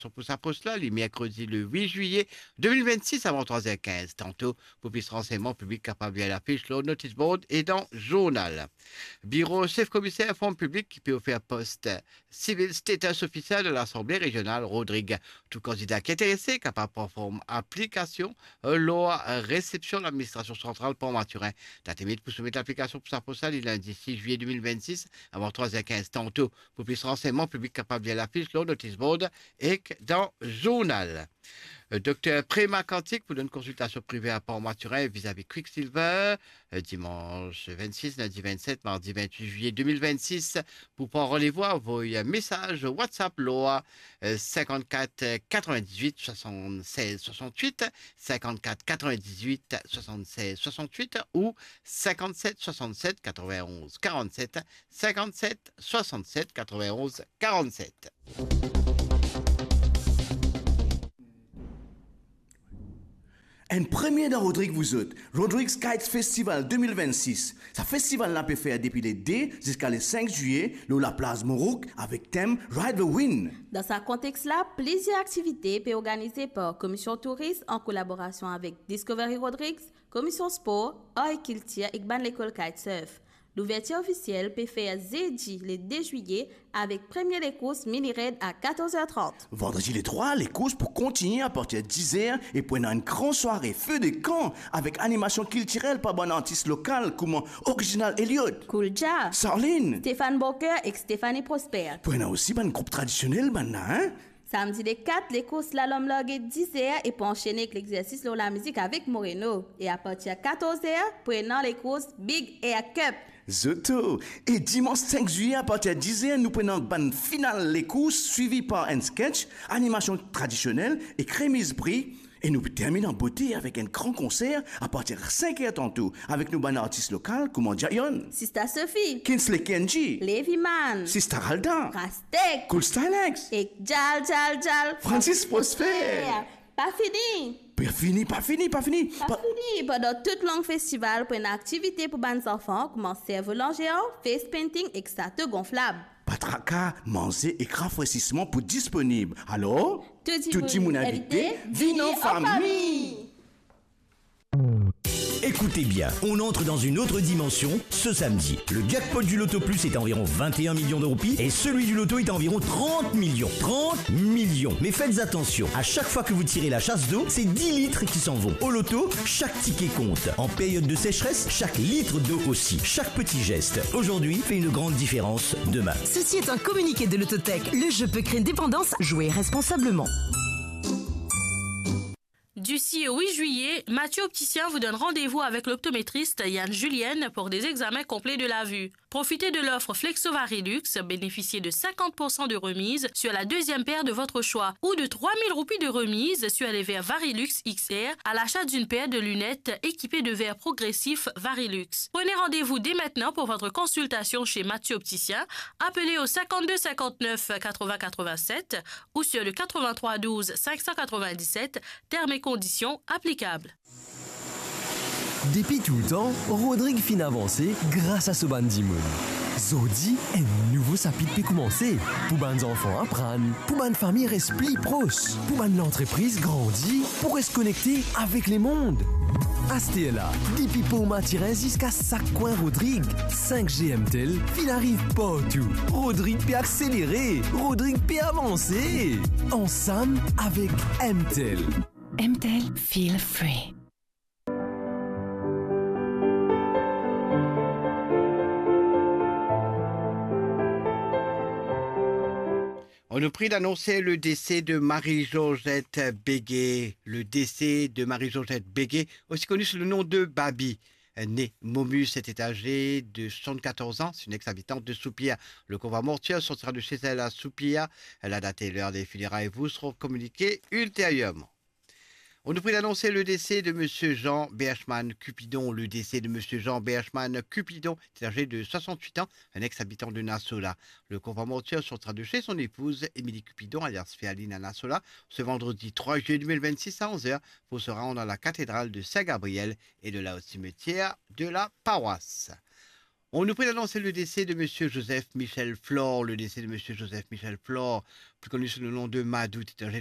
Pour sa poste-là, le mercredi le 8 juillet 2026 avant 3h15. Tantôt, pour plus de renseignements publics capables à l'affiche, le notice board et dans journal. Bureau chef commissaire forme publique qui peut faire poste civil status officiel de l'Assemblée régionale Rodrigue. Tout candidat qui est intéressé capable de forme application loi réception de l'administration centrale pour Mathurin. Date limite pour soumettre l'application pour sa poste le lundi 6 juillet 2026 avant 3h15. Tantôt, pour plus de renseignements publics capables à l'affiche, le notice board et dans Journal. Docteur Préma Quantique pour une consultation privée à Port-Maturin vis-à-vis Quicksilver, dimanche 26, lundi 27, mardi 28 juillet 2026. Pour prendre rendez-vous, envoyez un message WhatsApp LOA 54 98 76 68, 54 98 76 68 ou 57 67 91 47, 57 67 91 47. Un premier dans Rodrigue vous autres, Rodrigue's Kites Festival 2026. Ce festival n'a pu faire depuis le 2 jusqu'à le 5 juillet, dans la place Morouk, avec thème Ride the Wind. Dans ce contexte-là, plusieurs activités peuvent organisées par Commission Tourisme en collaboration avec Discovery Rodrigues, Commission Sport, Oi Culture et l'école Kitesurf. L'ouverture officielle peut faire jeudi le 2 juillet avec première les courses mini-raid à 14h30. Vendredi le 3, les courses pour continuer à partir de 10h et pendant une grande soirée feu de camp avec animation culturelle par bon artiste local comme Original Elliot, Coolja, Sarline, Stéphane Boker et Stéphanie Prosper. Pendant aussi un groupe traditionnel maintenant, hein? Samedi les 4, les courses slalom log 10h et pour enchaîner avec l'exercice de la musique avec Moreno. Et à partir de 14h, prenant les courses Big Air Cup. Zoto. Et dimanche 5 juillet, à partir de 10h, nous prenons ban finale les courses, suivi par un sketch, animation traditionnelle et remise prix. Et nous terminons en beauté avec un grand concert à partir de 5h tantôt, avec nos ban artistes locaux comme Jayon, Sista Sophie, Kinsley Kenji, Levi Man, Sista Halda, Rastek, Cool Stylex, et Jal, Francis Prosper. Pas fini. Pas fini. Pas fini. Pendant tout long festival, pour une activité pour les enfants, comme cerf-volant géant, face painting et statue gonflable. Patraka, manger et rafraîchissement pour disponible. Alors, tout le monde invité, vino en famille. Écoutez bien, on entre dans une autre dimension ce samedi. Le jackpot du Loto Plus est à environ 21 millions de roupies et celui du Loto est à environ 30 millions. 30 millions. Mais faites attention, à chaque fois que vous tirez la chasse d'eau, c'est 10 litres qui s'en vont. Au Loto, chaque ticket compte. En période de sécheresse, chaque litre d'eau aussi. Chaque petit geste, aujourd'hui, fait une grande différence demain. Ceci est un communiqué de l'Autotech. Le jeu peut créer une dépendance. Jouez responsablement. Du 6 au 8 juillet, Mathieu Opticien vous donne rendez-vous avec l'optométriste Yann Julienne pour des examens complets de la vue. Profitez de l'offre Flexo Varilux, bénéficiez de 50% de remise sur la deuxième paire de votre choix ou de 3000 roupies de remise sur les verres Varilux XR à l'achat d'une paire de lunettes équipées de verres progressifs Varilux. Prenez rendez-vous dès maintenant pour votre consultation chez Mathieu Opticien. Appelez au 52 59 80 87 ou sur le 83 12 597, termes et conditions applicables. Depuis tout le temps, Rodrigue fin avancé grâce à ce bandimoun. Zodi, un nouveau chapitre peut commencer. Pour les enfants apprendre, pour les familles rester plus proches, pour l'entreprise grandir, pour se connecter avec les mondes. Astella, depuis pour Mathurin jusqu'à chaque coin Rodrigue. 5G MTEL, il arrive partout. Rodrigue peut accélérer, Rodrigue peut avancer. Ensemble avec MTEL. MTEL Feel Free. On nous prie d'annoncer le décès de Marie-Georgette Béguet. Le décès de Marie-Georgette Béguet, aussi connue sous le nom de Babi. Née Momus, était âgée de 74 ans. C'est une ex-habitante de Soupia. Le convoi mortuaire sortira de chez elle à Soupia. La date et l'heure des funérailles vous seront communiquées ultérieurement. On nous prie d'annoncer le décès de M. Jean Berchman Cupidon. Le décès de M. Jean Berchman Cupidon est âgé de 68 ans, un ex-habitant de Nassola. Le convoi mortuaire sortira de chez son épouse, Émilie Cupidon, alias Féaline à Nassola, ce vendredi 3 juillet 2026 à 11h pour se rendre à la cathédrale de Saint-Gabriel et de là au cimetière de la paroisse. On nous prie d'annoncer le décès de M. Joseph Michel Flore, le décès de M. Joseph Michel Flore, plus connu sous le nom de Madou,